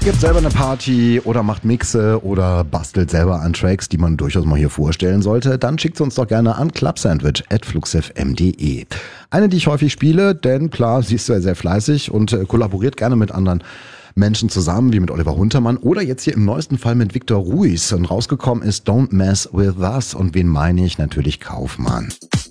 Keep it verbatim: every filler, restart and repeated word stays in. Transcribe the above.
Gibt selber eine Party oder macht Mixe oder bastelt selber an Tracks, die man durchaus mal hier vorstellen sollte, dann schickt uns doch gerne an clubsandwich at fluxfm punkt de. Eine, die ich häufig spiele, denn klar, sie ist sehr, sehr fleißig und äh, kollaboriert gerne mit anderen Menschen zusammen, wie mit Oliver Huntermann oder jetzt hier im neuesten Fall mit Victor Ruiz. Und rausgekommen ist Don't Mess With Us. Und wen meine ich? Natürlich Kaufmann.